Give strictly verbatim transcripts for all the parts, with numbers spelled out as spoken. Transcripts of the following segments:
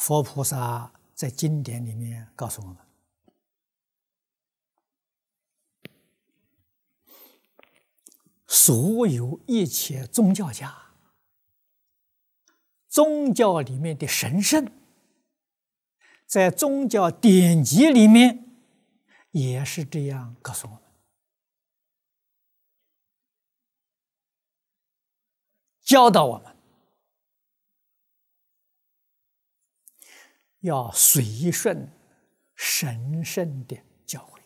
佛菩萨在经典里面告诉我们，所有一切宗教家，宗教里面的神圣，在宗教典籍里面也是这样告诉我们，教导我们要随顺神圣的教诲，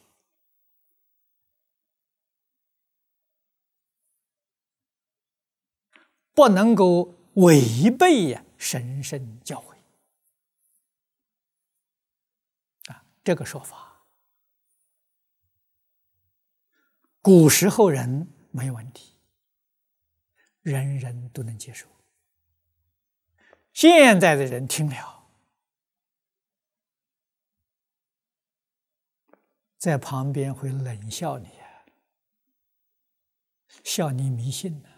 不能够违背呀神圣教诲啊！这个说法，古时候人没有问题，人人都能接受。现在的人听了，在旁边会冷笑你啊，笑你迷信呢、啊。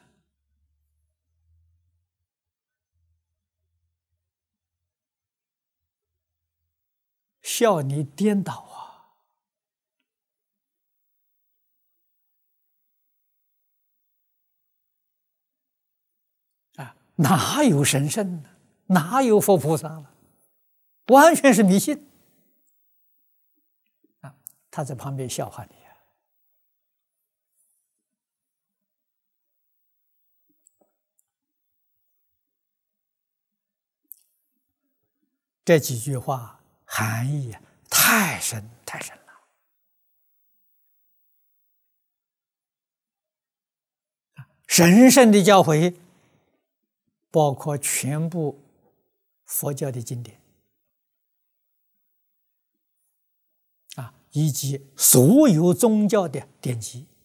笑你颠倒啊！啊，哪有神圣呢？哪有佛菩萨了？完全是迷信啊！他在旁边笑话你啊！这几句话含义啊，太深太深了。神圣的教诲包括全部佛教的经典啊，以及所有宗教的典籍。